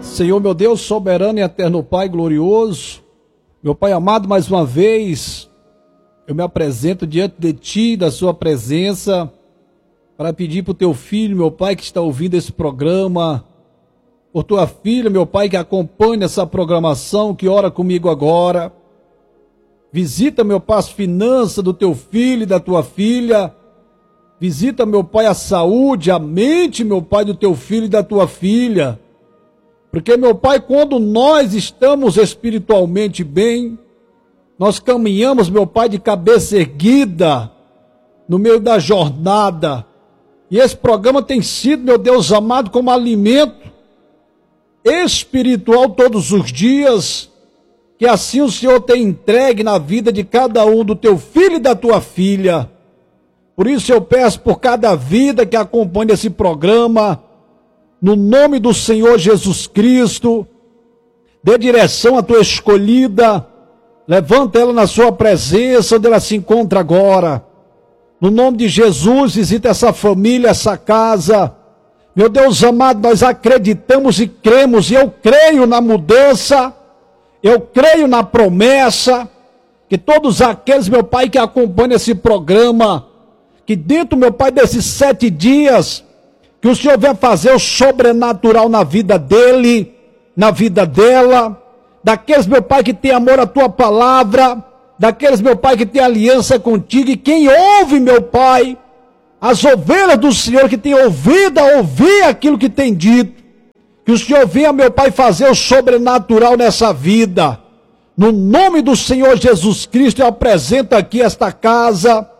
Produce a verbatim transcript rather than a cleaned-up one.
Senhor, meu Deus, soberano e eterno Pai glorioso, meu Pai amado, mais uma vez, eu me apresento diante de Ti, da Sua presença, para pedir para o Teu Filho, meu Pai, que está ouvindo esse programa, por Tua filha, meu Pai, que acompanha essa programação, que ora comigo agora. Visita, meu Pai, as finanças do Teu filho e da Tua filha. Visita, meu Pai, a saúde, a mente, meu Pai, do Teu filho e da Tua filha. Porque, meu Pai, quando nós estamos espiritualmente bem, nós caminhamos, meu Pai, de cabeça erguida, no meio da jornada. E esse programa tem sido, meu Deus amado, como alimento espiritual todos os dias, que assim o Senhor tem entregue na vida de cada um do Teu filho e da Tua filha. Por isso eu peço por cada vida que acompanha esse programa, no nome do Senhor Jesus Cristo, dê direção à tua escolhida, levanta ela na sua presença, onde ela se encontra agora. No nome de Jesus, visita essa família, essa casa. Meu Deus amado, nós acreditamos e cremos, e eu creio na mudança, eu creio na promessa, que todos aqueles, meu Pai, que acompanham esse programa, que dentro, meu Pai, desses sete dias, que o Senhor venha fazer o sobrenatural na vida dele, na vida dela, daqueles, meu Pai, que tem amor à Tua palavra, daqueles, meu Pai, que tem aliança contigo, e quem ouve, meu Pai, as ovelhas do Senhor que tem ouvido a ouvir aquilo que tem dito, que o Senhor venha, meu Pai, fazer o sobrenatural nessa vida. No nome do Senhor Jesus Cristo, eu apresento aqui esta casa,